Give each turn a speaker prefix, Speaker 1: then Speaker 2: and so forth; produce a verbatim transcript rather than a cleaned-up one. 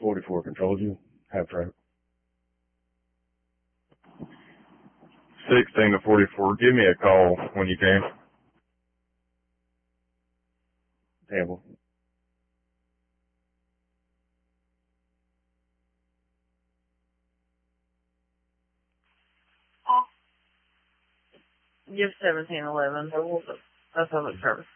Speaker 1: forty-four controls you. Have traffic.
Speaker 2: sixteen to forty-four, give me a call when you can.
Speaker 1: Table.
Speaker 3: Give seventeen eleven. That's public service.